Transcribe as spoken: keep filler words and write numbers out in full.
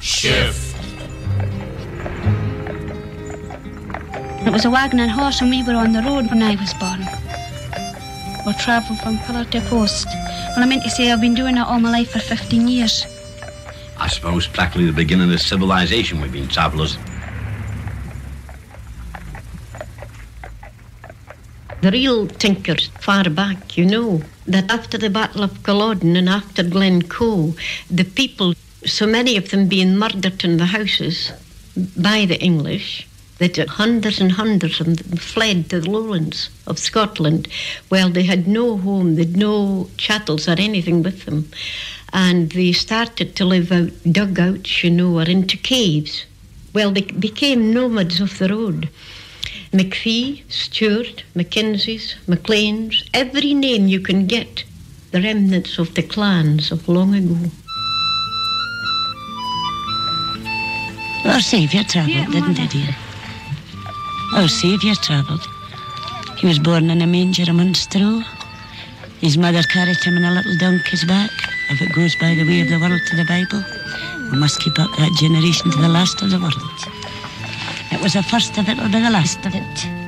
Shift. It was a wagon and horse, and we were on the road when I was born. We travelled from pillar to post. Well, I meant to say I've been doing it all my life for fifteen years. I suppose practically the beginning of civilization we've been travellers. The real tinkers far back, you know, that after the Battle of Culloden and after Glencoe, the people, so many of them being murdered in the houses by the English, that hundreds and hundreds of them fled to the lowlands of Scotland. Well, they had no home, they had no chattels or anything with them. And they started to live out dugouts, you know, or into caves. Well, they became nomads of the road. McPhee, Stewart, Mackenzies, McLeans, every name you can get, the remnants of the clans of long ago. Our Saviour travelled, yeah, didn't he, dear? Our Saviour travelled. He was born in a manger among straw. His mother carried him on a little donkey's back. If it goes by the way of the world to the Bible, we must keep up that generation to the last of the world. It was the first of it, will be the last of it.